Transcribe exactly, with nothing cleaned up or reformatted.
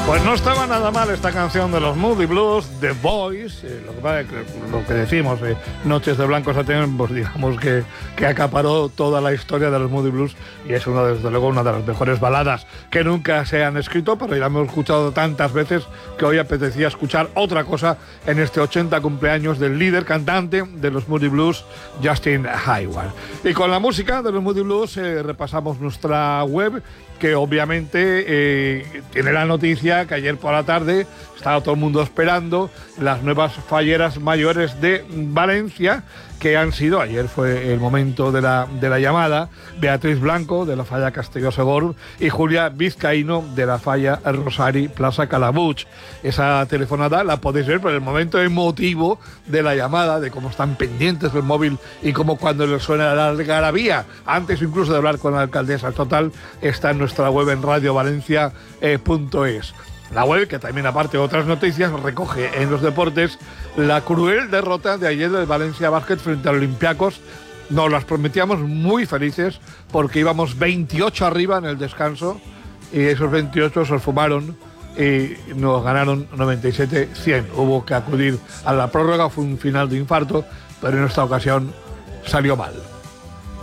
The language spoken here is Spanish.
Pues no estaba nada mal esta canción de los Moody Blues, The Boys, eh, lo, que, pasa es que, lo que decimos, eh, Noches de Blanco Satén, pues digamos que, que acaparó toda la historia de los Moody Blues y es una, desde luego una de las mejores baladas que nunca se han escrito, pero ya hemos escuchado tantas veces que hoy apetecía escuchar otra cosa en este ochenta cumpleaños del líder cantante de los Moody Blues, Justin Hayward. Y con la música de los Moody Blues eh, repasamos nuestra web, que obviamente eh, tiene la noticia que ayer por la tarde estaba todo el mundo esperando las nuevas falleras mayores de Valencia, que han sido, ayer fue el momento de la, de la llamada, Beatriz Blanco, de la falla Castelló-Segorbe, y Julia Vizcaíno, de la falla Rosari Plaza Calabuig. Esa telefonada la podéis ver por el momento emotivo de la llamada, de cómo están pendientes del móvil y cómo cuando les suena la algarabía, antes incluso de hablar con la alcaldesa. Total, está en nuestra web en radio valencia punto es. La web, que también, aparte de otras noticias, recoge en los deportes la cruel derrota de ayer del Valencia Basket frente al Olympiacos. Nos las prometíamos muy felices porque íbamos veintiocho arriba en el descanso y esos veintiocho se fumaron y nos ganaron noventa y siete cien. Hubo que acudir a la prórroga, fue un final de infarto, pero en esta ocasión salió mal.